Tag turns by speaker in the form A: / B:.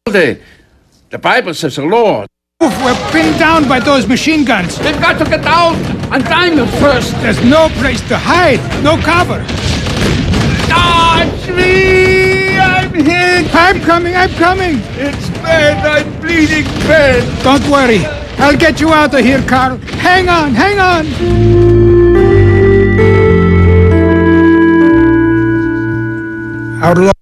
A: The Bible says the Lord.
B: We're pinned down by those machine guns.
A: We've got to get out and find them first.
B: There's no place to hide, no cover.
A: Dodge me! I'm hit!
B: I'm coming!
A: It's bad, I'm bleeding bad.
B: Don't worry, I'll get you out of here, Carl. Hang on! Our Lord